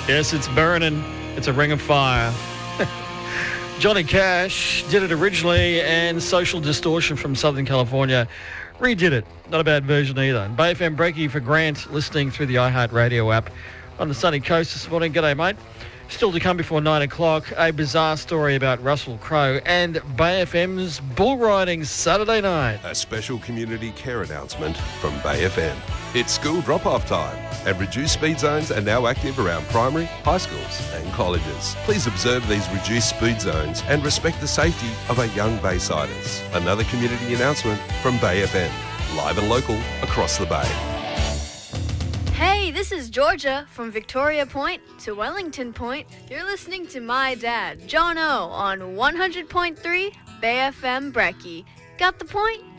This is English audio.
Yes, it's burning. It's a ring of fire. Johnny Cash did it originally, and Social Distortion from Southern California redid it. Not a bad version either. And Bay FM Breaky for Grant, listening through the iHeartRadio app on the sunny coast this morning. G'day, mate. Still to come before 9 o'clock, a bizarre story about Russell Crowe and Bay FM's bull riding Saturday night. A special community care announcement from Bay FM. It's school drop-off time, and reduced speed zones are now active around primary, high schools and colleges. Please observe these reduced speed zones and respect the safety of our young Baysiders. Another community announcement from Bay FM. Live and local across the Bay. Hey, this is Georgia from Victoria Point to Wellington Point. You're listening to my dad, John O, on 100.3 Bay FM Brecky. Got the point?